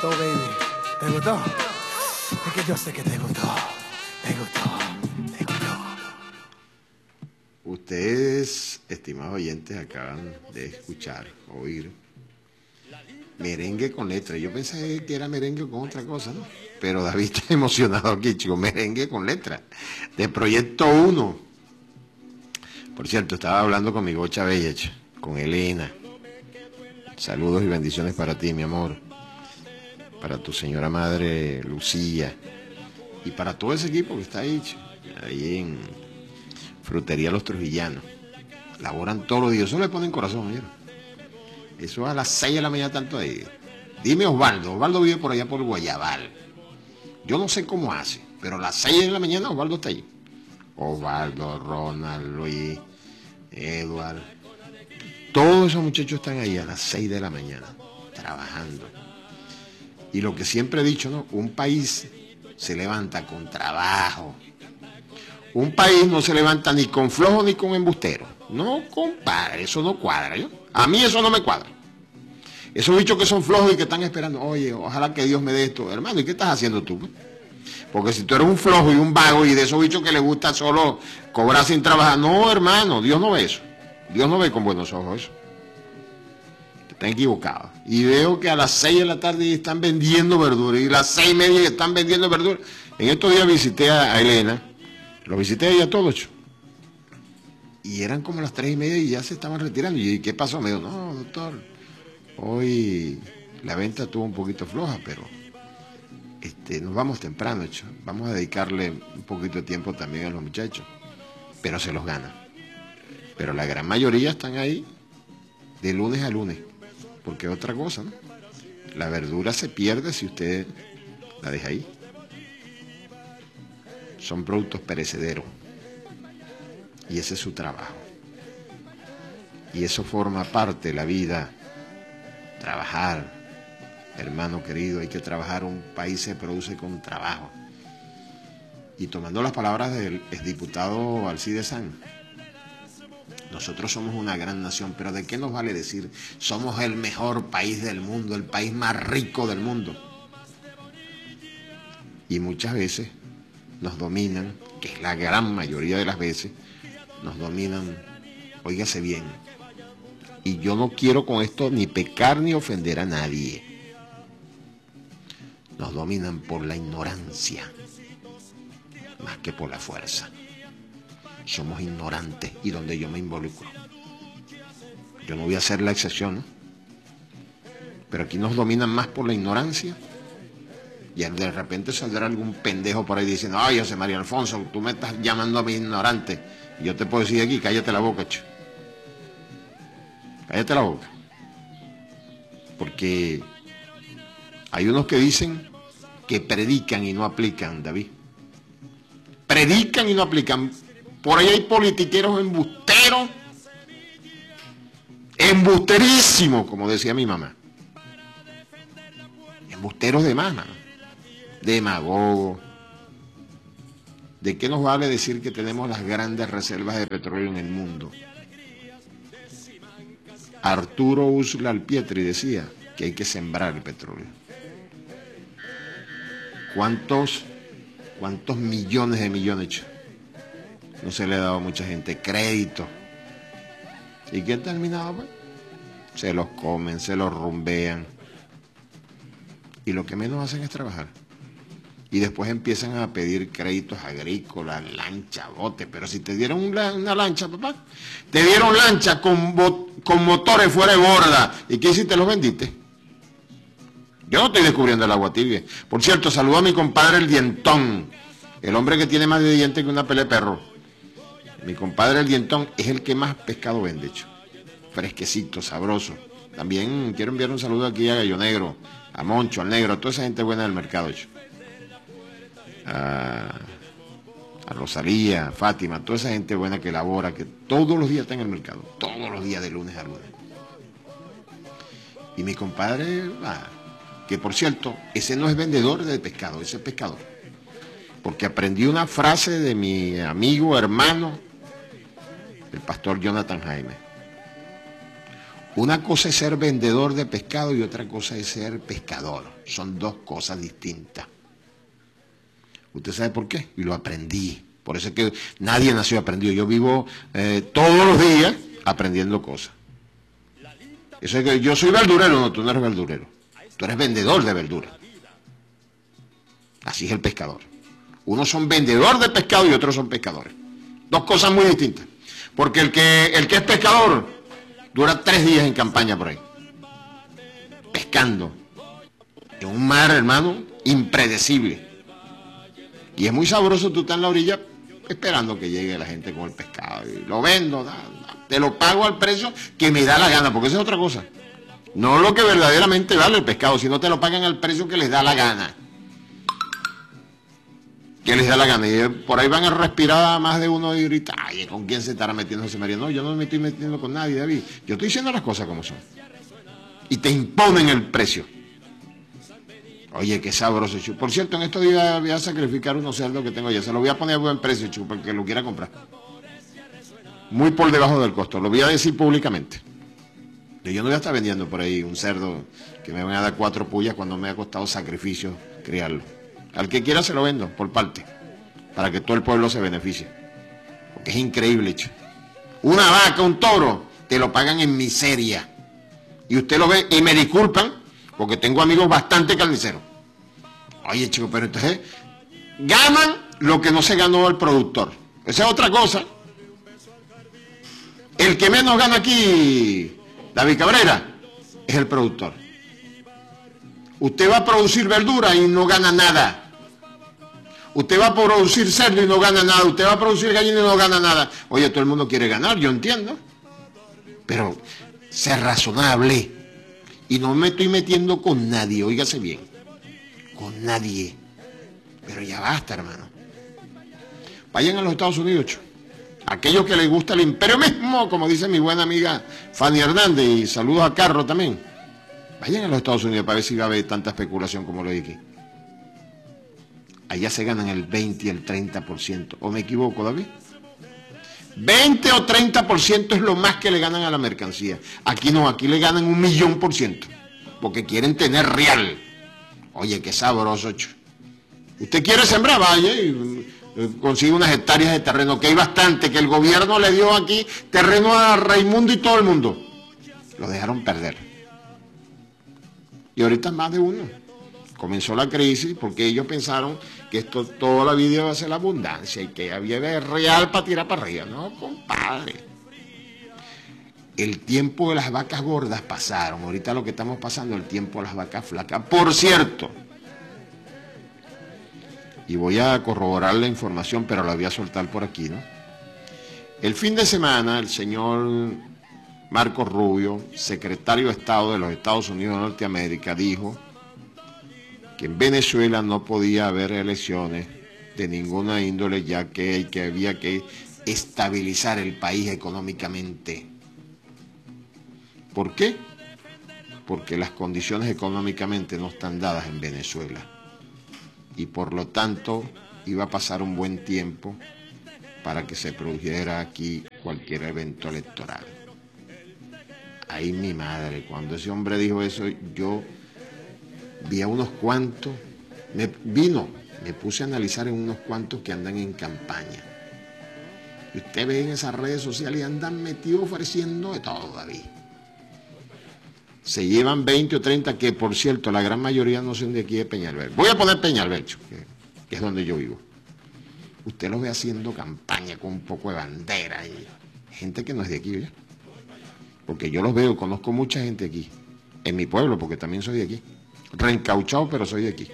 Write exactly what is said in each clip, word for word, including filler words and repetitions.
gustó, baby? ¿Te gustó? Es que yo sé que te gustó. Te gustó. Te gustó. Ustedes, estimados oyentes, acaban de escuchar, oír merengue con letra. Yo pensé que era merengue con otra cosa, ¿no? Pero David está emocionado aquí, chicos. Merengue con letra. De Proyecto uno. Por cierto, estaba hablando con mi gocha bella, con Elena. Saludos y bendiciones para ti, mi amor. Para tu señora madre, Lucía. Y para todo ese equipo que está ahí, ahí en Frutería Los Trujillanos. Laboran todos los días. Eso le ponen corazón, mira. Eso a las seis de la mañana tanto ahí. Dime Osvaldo. Osvaldo vive por allá por Guayabal. Yo no sé cómo hace, pero a las seis de la mañana Osvaldo está ahí. Osvaldo, Ronald, Luis, Edward. Todos esos muchachos están ahí a las seis de la mañana, trabajando. Y lo que siempre he dicho, ¿no? Un país se levanta con trabajo. Un país no se levanta ni con flojo ni con embustero. No, compadre, eso no cuadra. ¿yo? A mí eso no me cuadra. Esos bichos que son flojos y que están esperando, oye, ojalá que Dios me dé esto. Hermano, ¿y qué estás haciendo tú? Porque si tú eres un flojo y un vago y de esos bichos que les gusta solo cobrar sin trabajar, no, hermano, Dios no ve eso. Dios no ve con buenos ojos eso. Están equivocados. Y veo que a las seis de la tarde están vendiendo verduras y a las seis y media están vendiendo verduras. En estos días visité a Elena, los visité a ella todos. Y eran como las tres y media y ya se estaban retirando. Y ¿qué pasó? Me dijo, no, doctor, hoy la venta estuvo un poquito floja, pero este, nos vamos temprano, hecho. Vamos a dedicarle un poquito de tiempo también a los muchachos. Pero se los gana. Pero la gran mayoría están ahí de lunes a lunes. Porque es otra cosa, ¿no? La verdura se pierde si usted la deja ahí. Son productos perecederos. Y ese es su trabajo. Y eso forma parte de la vida. Trabajar. Hermano querido, hay que trabajar. Un país se produce con trabajo. Y tomando las palabras del exdiputado Alcides Sanz, nosotros somos una gran nación, pero ¿de qué nos vale decir somos el mejor país del mundo, el país más rico del mundo? Y muchas veces nos dominan, que es la gran mayoría de las veces, nos dominan, óigase bien, y yo no quiero con esto ni pecar ni ofender a nadie, nos dominan por la ignorancia, más que por la fuerza. Somos ignorantes y donde yo me involucro. Yo no voy a hacer la excepción, ¿no? Pero aquí nos dominan más por la ignorancia y de repente saldrá algún pendejo por ahí diciendo, ay, José María Alfonso, tú me estás llamando a mí ignorante. Y yo te puedo decir aquí, cállate la boca, cho. Cállate la boca. Porque hay unos que dicen que predican y no aplican, David. Predican y no aplican. Por ahí hay politiqueros embusteros, embusterísimos, como decía mi mamá. Embusteros de más, mano. Demagogos. ¿De qué nos vale decir que tenemos las grandes reservas de petróleo en el mundo? Arturo Uslar Alpietri decía que hay que sembrar el petróleo. ¿Cuántos, cuántos millones de millones no se le ha dado a mucha gente crédito? ¿Y qué han terminado? Pues? Se los comen, se los rumbean. Y lo que menos hacen es trabajar. Y después empiezan a pedir créditos agrícolas, lancha, bote. Pero si te dieron una, una lancha, papá, te dieron lancha con, con motores fuera de borda. ¿Y qué hiciste? ¿Los vendiste? Yo no estoy descubriendo el agua tibia. Por cierto, saludo a mi compadre el Dientón, el hombre que tiene más de dientes que una pelea de perro. Mi compadre el Dientón es el que más pescado vende, hecho. Fresquecito, sabroso. También quiero enviar un saludo aquí a Gallo Negro, a Moncho, al Negro, a toda esa gente buena del mercado, hecho. A, a Rosalía, a Fátima, a toda esa gente buena que labora, que todos los días está en el mercado, todos los días de lunes a lunes. Y mi compadre, ah, que por cierto, ese no es vendedor de pescado, ese es pescador. Porque aprendí una frase de mi amigo, hermano, el pastor Jonathan Jaime. Una cosa es ser vendedor de pescado y otra cosa es ser pescador. Son dos cosas distintas. ¿Usted sabe por qué? Y lo aprendí. Por eso es que nadie nació aprendido. Yo vivo eh, todos los días aprendiendo cosas. Eso es que yo soy verdurero, no, tú no eres verdurero. Tú eres vendedor de verduras. Así es el pescador. Unos son vendedor de pescado y otros son pescadores. Dos cosas muy distintas. Porque el que, el que es pescador dura tres días en campaña por ahí. Pescando. En un mar, hermano, impredecible. Y es muy sabroso, tú estás en la orilla esperando que llegue la gente con el pescado. Y lo vendo, da, da, te lo pago al precio que me da la gana, porque esa es otra cosa. No lo que verdaderamente vale el pescado, sino te lo pagan al precio que les da la gana. Que les da la gana. Y por ahí van a respirar más de uno y ahorita, ay, ¿con quién se estará metiendo ese María? No, yo no me estoy metiendo con nadie, David. Yo estoy diciendo las cosas como son. Y te imponen el precio. Oye, qué sabroso, Chu. Por cierto, en estos días voy a sacrificar unos cerdos que tengo ya. Se los voy a poner a buen precio, Chu, para que lo quiera comprar. Muy por debajo del costo. Lo voy a decir públicamente. Yo no voy a estar vendiendo por ahí un cerdo que me van a dar cuatro pullas cuando me ha costado sacrificio criarlo. Al que quiera se lo vendo, por parte. Para que todo el pueblo se beneficie. Porque es increíble, Chu. Una vaca, un toro, te lo pagan en miseria. Y usted lo ve, y me disculpan, porque tengo amigos bastante carniceros. Oye, chico, pero entonces ganan lo que no se ganó el productor. Esa es otra cosa. El que menos gana aquí, David Cabrera, es el productor. Usted va a producir verdura y no gana nada. Usted va a producir cerdo y no gana nada. Usted va a producir gallina y no gana nada. Oye, todo el mundo quiere ganar, yo entiendo. Pero ser razonable. Y no me estoy metiendo con nadie, óigase bien, con nadie. Pero ya basta, hermano. Vayan a los Estados Unidos, cho. Aquellos que les gusta el imperio mismo, como dice mi buena amiga Fanny Hernández, y saludos a Carlos también. Vayan a los Estados Unidos para ver si va a haber tanta especulación como lo hay aquí. Allá se ganan el veinte y el treinta por ciento. ¿O me equivoco, David? veinte o treinta por ciento es lo más que le ganan a la mercancía. Aquí no, aquí le ganan un millón por ciento. Porque quieren tener real. Oye, qué sabroso, cho. Usted quiere sembrar, vaya y consigue unas hectáreas de terreno, que hay bastante, que el gobierno le dio aquí terreno a Raimundo y todo el mundo. Lo dejaron perder. Y ahorita más de uno. Comenzó la crisis porque ellos pensaron que esto toda la vida iba a ser la abundancia y que había real para tirar para arriba. No, compadre. El tiempo de las vacas gordas pasaron. Ahorita lo que estamos pasando, el tiempo de las vacas flacas. Por cierto, y voy a corroborar la información, pero la voy a soltar por aquí, ¿no? El fin de semana, el señor Marco Rubio, secretario de Estado de los Estados Unidos de Norteamérica, dijo que en Venezuela no podía haber elecciones de ninguna índole, ya que, que había que estabilizar el país económicamente. ¿Por qué? Porque las condiciones económicamente no están dadas en Venezuela. Y por lo tanto iba a pasar un buen tiempo para que se produjera aquí cualquier evento electoral. Ahí mi madre, cuando ese hombre dijo eso, yo vi a unos cuantos, me vino, me puse a analizar en unos cuantos que andan en campaña. Y usted ve en esas redes sociales y andan metidos ofreciendo de todo, David. Se llevan veinte o treinta, que por cierto, la gran mayoría no son de aquí de Peñalver. Voy a poner Peñalver, que, que es donde yo vivo. Usted los ve haciendo campaña con un poco de bandera y gente que no es de aquí, ¿ya? Porque yo los veo, conozco mucha gente aquí, en mi pueblo, porque también soy de aquí. Reencauchado, pero soy de aquí.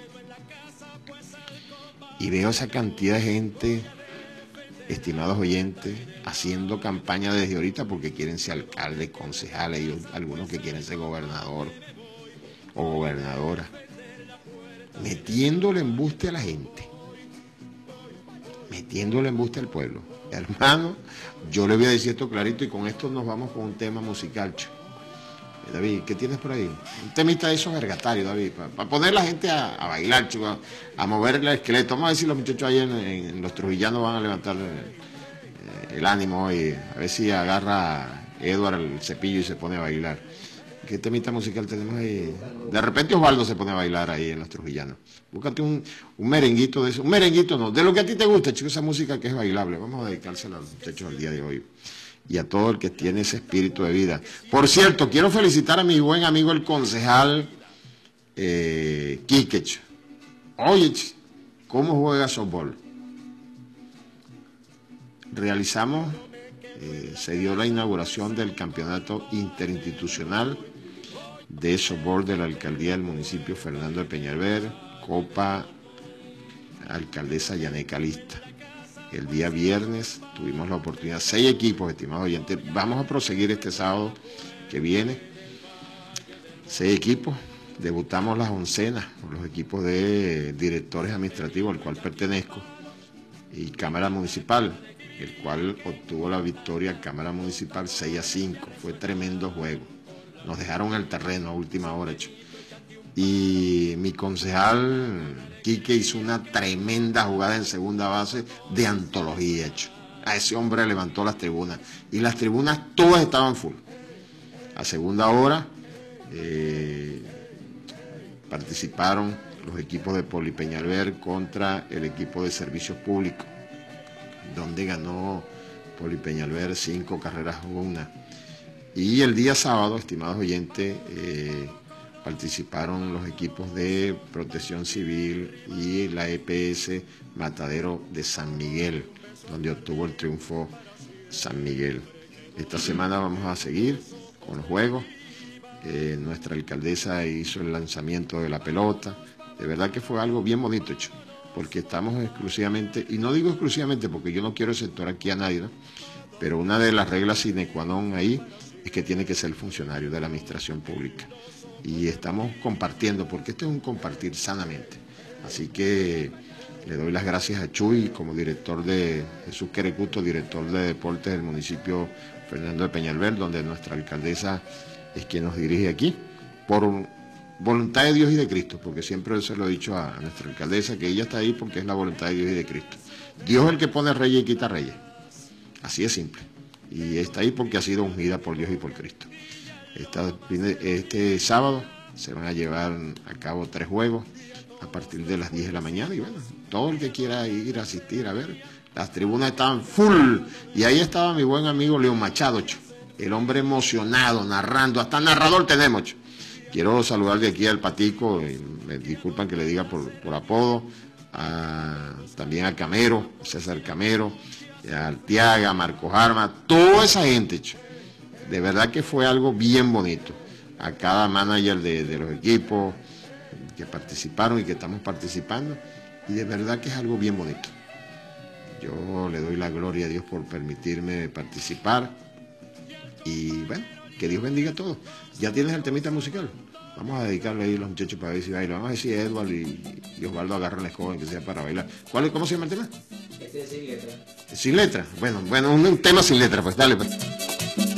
Y veo esa cantidad de gente, estimados oyentes, haciendo campaña desde ahorita porque quieren ser alcaldes, concejales, y algunos que quieren ser gobernador o gobernadora, metiéndole embuste a la gente, metiéndole embuste al pueblo. Hermano, yo le voy a decir esto clarito y con esto nos vamos con un tema musical, chico. David, ¿qué tienes por ahí? Un temita de esos vergatarios, David, para pa poner la gente a, a bailar, chico, a, a mover el esqueleto. Vamos a ver si los muchachos ahí en, en, en los trujillanos van a levantar el, el ánimo y a ver si agarra Edward el cepillo y se pone a bailar. ¿Qué temita musical tenemos ahí? De repente Osvaldo se pone a bailar ahí en los Trujillanos. Búscate un, un merenguito de eso. Un merenguito no, de lo que a ti te gusta, chicos, esa música que es bailable. Vamos a dedicársela a los muchachos el día de hoy. Y a todo el que tiene ese espíritu de vida. Por cierto, quiero felicitar a mi buen amigo el concejal eh, Quiquech. Oye, ¿cómo juega softball? Realizamos, eh, se dio la inauguración del campeonato interinstitucional de softball de la alcaldía del municipio Fernando de Peñalver, Copa Alcaldesa Yané Calista. El día viernes tuvimos la oportunidad, seis equipos, estimados oyentes, vamos a proseguir este sábado que viene, seis equipos, debutamos las oncenas, los equipos de directores administrativos, al cual pertenezco, y Cámara Municipal, el cual obtuvo la victoria Cámara Municipal seis a cinco, fue tremendo juego, nos dejaron el terreno a última hora, hecho. Y mi concejal Quique hizo una tremenda jugada en segunda base de antología, hecho. A ese hombre levantó las tribunas y las tribunas todas estaban full. A segunda hora eh, participaron los equipos de Poli Peñalver contra el equipo de servicios públicos, donde ganó Poli Peñalver cinco carreras a una. Y el día sábado, estimados oyentes, eh, participaron los equipos de Protección Civil y la E P S Matadero de San Miguel, donde obtuvo el triunfo San Miguel. Esta semana vamos a seguir con los juegos. Eh, nuestra alcaldesa hizo el lanzamiento de la pelota. De verdad que fue algo bien bonito hecho, porque estamos exclusivamente, y no digo exclusivamente porque yo no quiero sector aquí a nadie, ¿no? Pero una de las reglas sine qua non ahí es que tiene que ser funcionario de la administración pública. Y estamos compartiendo, porque esto es un compartir sanamente. Así que le doy las gracias a Chuy como director de, Jesús Querecuto, director de deportes del municipio Fernando de Peñalver, donde nuestra alcaldesa es quien nos dirige aquí, por voluntad de Dios y de Cristo, porque siempre se lo he dicho a, a nuestra alcaldesa, que ella está ahí porque es la voluntad de Dios y de Cristo. Dios es el que pone reyes y quita reyes. Así es simple. Y está ahí porque ha sido ungida por Dios y por Cristo. Esta, este sábado se van a llevar a cabo tres juegos a partir de las diez de la mañana y bueno, todo el que quiera ir a asistir a ver, las tribunas estaban full y ahí estaba mi buen amigo León Machado, cho, el hombre emocionado, narrando, hasta narrador tenemos. Cho. Quiero saludar de aquí al Patico, y me disculpan que le diga por, por apodo, a, también a Camero, César Camero, a Artiaga, a Marcos Armas, toda esa gente, cho. De verdad que fue algo bien bonito. A cada manager de, de los equipos que participaron y que estamos participando. Y de verdad que es algo bien bonito. Yo le doy la gloria a Dios por permitirme participar. Y bueno, que Dios bendiga a todos. Ya tienes el temita musical. Vamos a dedicarle ahí a los muchachos para ver si bailan. Vamos a ver si Edward y, y Osvaldo agarran la escoba que sea para bailar. ¿Cuál, ¿Cómo se llama el tema? Este es sin letra. Sin letra. Bueno, bueno, un, un tema sin letra, pues dale. Pues.